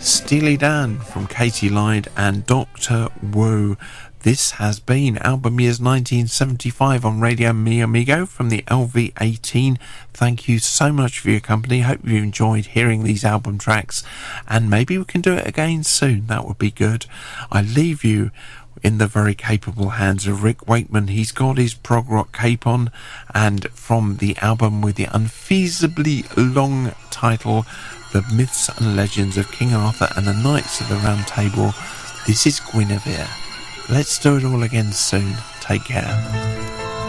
Steely Dan from Katie Lyde and Dr. Wu. This has been Album Years 1975 on Radio Mi Amigo from the LV18. Thank you so much for your company. Hope you enjoyed hearing these album tracks, and maybe we can do it again soon. That would be good. I leave you in the very capable hands of Rick Wakeman. He's got his prog rock cape on, and from the album with the unfeasibly long title, The Myths and Legends of King Arthur and the Knights of the Round Table, this is Guinevere. Let's do it all again soon. Take care.